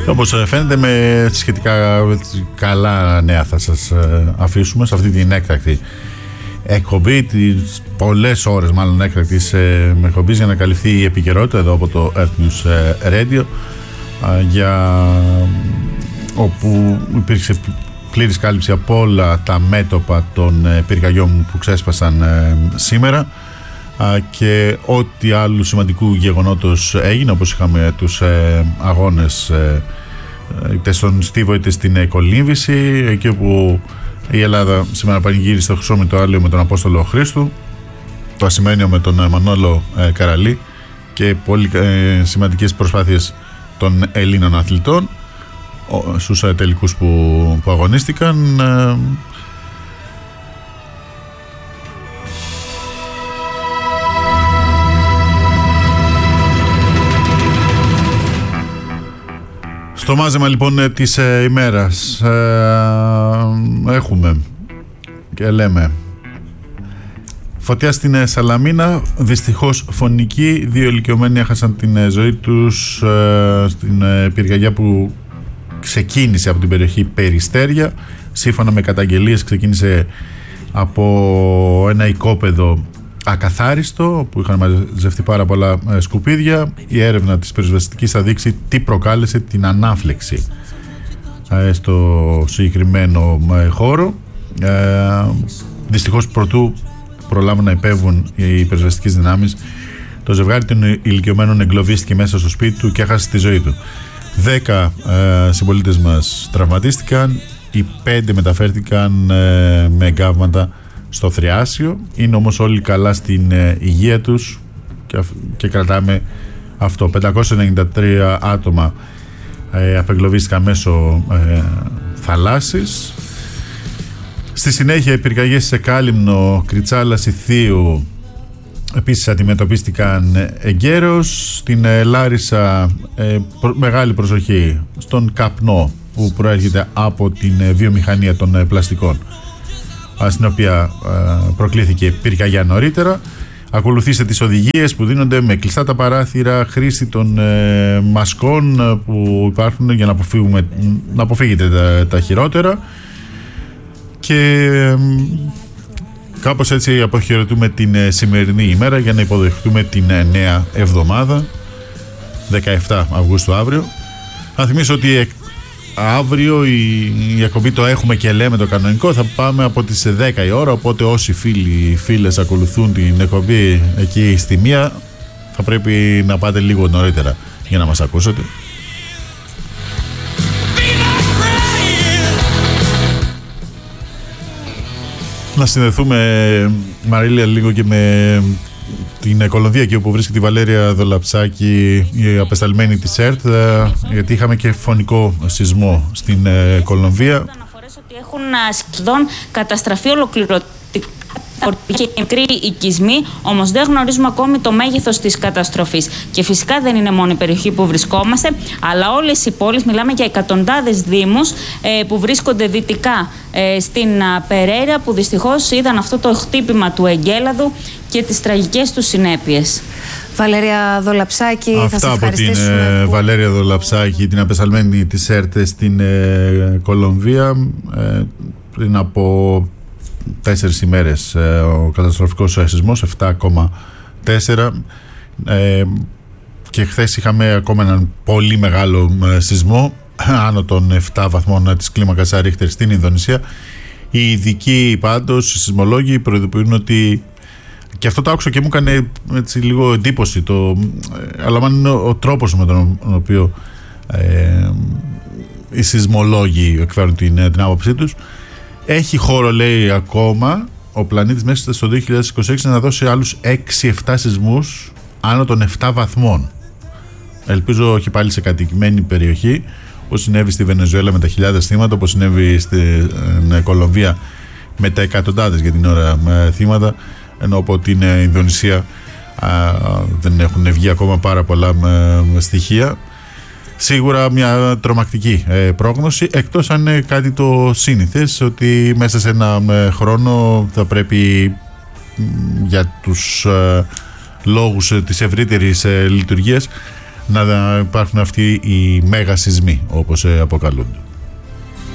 Όπως φαίνεται, με σχετικά καλά νέα θα σας αφήσουμε σε αυτή την έκτακτη εκπομπή, τις πολλές ώρες μάλλον έκτακτης εκπομπής, για να καλυφθεί η επικαιρότητα εδώ από το Earth News Radio, όπου υπήρξε πλήρης κάλυψη από όλα τα μέτωπα των πυρκαγιών που ξέσπασαν σήμερα, και ό,τι άλλου σημαντικού γεγονότος έγινε, όπως είχαμε τους αγώνες είτε στον Στίβο είτε στην Κολύμβηση, εκεί όπου η Ελλάδα σήμερα πανηγύρισε το Χρυσό Μητροάλιο με τον Απόστολο Χρήστου, το Ασημένιο με τον Μανώλο Καραλή, και πολύ σημαντικές προσπάθειες των Ελλήνων αθλητών στους τελικούς που αγωνίστηκαν. Στο μάζεμα λοιπόν της ημέρας έχουμε και λέμε: φωτιά στην Σαλαμίνα, δυστυχώς φωνική, 2 ηλικιωμένοι έχασαν την ζωή τους στην πυρκαγιά που ξεκίνησε από την περιοχή Περιστέρια. Σύμφωνα με καταγγελίες, ξεκίνησε από ένα οικόπεδο ακαθάριστο που είχαν μαζευτεί πάρα πολλά σκουπίδια. Η έρευνα της πυροσβεστικής θα δείξει τι προκάλεσε την ανάφλεξη στο συγκεκριμένο χώρο. Δυστυχώς, προτού προλάβουν να επέβουν οι πυροσβεστικές δυνάμεις, το ζευγάρι των ηλικιωμένων εγκλωβίστηκε μέσα στο σπίτι του και έχασε τη ζωή του. 10 συμπολίτες μας τραυματίστηκαν, οι 5 μεταφέρθηκαν με εγκάβματα στο Θριάσιο. Είναι όμως όλοι καλά στην υγεία τους και κρατάμε αυτό. 593 άτομα απεγκλωβίστηκαν μέσω θαλάσσης. Στη συνέχεια, οι πυρκαγιές σε Κάλυμνο, Κριτσάλα, Ιθίου επίσης αντιμετωπίστηκαν εγκαίρως. Στην Λάρισα μεγάλη προσοχή στον καπνό που προέρχεται από την βιομηχανία των πλαστικών, στην οποία προκλήθηκε πυρκαγιά νωρίτερα. Ακολουθήστε τις οδηγίες που δίνονται με κλειστά τα παράθυρα, χρήση των μασκών που υπάρχουν για να αποφύγετε τα χειρότερα, και κάπως έτσι αποχαιρετούμε την σημερινή ημέρα για να υποδεχτούμε την νέα εβδομάδα, 17 Αυγούστου αύριο. Να θυμίσω ότι αύριο η εκπομπή το έχουμε και λέμε το κανονικό, θα πάμε από τις 10 η ώρα, οπότε όσοι φίλες ακολουθούν την εκπομπή εκεί στη 1, θα πρέπει να πάτε λίγο νωρίτερα για να μας ακούσετε. Να συνδεθούμε, Μαρίλια, λίγο και με την Κολομβία, εκεί όπου βρίσκεται η Βαλέρια Δολαψάκη, η απεσταλμένη της ΕΡΤ, γιατί είχαμε και φωνικό σεισμό στην Κολομβία. Αναφορές ότι έχουν σχεδόν καταστραφεί ολοκληρωτικά και μικροί οικισμοί, όμως δεν γνωρίζουμε ακόμη το μέγεθος της καταστροφής. Και φυσικά δεν είναι μόνο η περιοχή που βρισκόμαστε, αλλά όλες οι πόλεις, μιλάμε για εκατοντάδες δήμους που βρίσκονται δυτικά στην Περέιρα, που δυστυχώς είδαν αυτό το χτύπημα του εγκέλαδου και τις τραγικές του συνέπειες. Βαλέρια Δολαψάκη, αυτά θα σας από την ευχαριστήσουμε. Βαλέρια Δολαψάκη, την απεσταλμένη της ΕΡΤ στην Κολομβία. Πριν από 4 ημέρες ο καταστροφικός σεισμός 7,4, και χθες είχαμε ακόμα έναν πολύ μεγάλο σεισμό άνω των 7 βαθμών της κλίμακας Ρίχτερ στην Ινδονησία. Οι ειδικοί πάντως, οι σεισμολόγοι, προειδοποιούν ότι, και αυτό το άκουσα και μου έκανε έτσι λίγο εντύπωση, αλλά μάλλον είναι ο τρόπος με τον οποίο οι σεισμολόγοι εκφέρουν την άποψή τους. Έχει χώρο, λέει, ακόμα ο πλανήτης μέσα στο 2026 να δώσει άλλους 6-7 σεισμούς άνω των 7 βαθμών. Ελπίζω όχι πάλι σε κατοικημένη περιοχή, όπως συνέβη στη Βενεζουέλα με τα χιλιάδες θύματα, όπως συνέβη στην Κολομβία με τα εκατοντάδες για την ώρα θύματα, ενώ από την Ινδονησία δεν έχουν βγει ακόμα πάρα πολλά στοιχεία. Σίγουρα μια τρομακτική πρόγνωση, εκτός αν είναι κάτι το σύνηθες, ότι μέσα σε ένα χρόνο θα πρέπει για τους λόγους της ευρύτερης λειτουργίας να υπάρχουν αυτοί οι μέγα σεισμοί, όπως αποκαλούνται.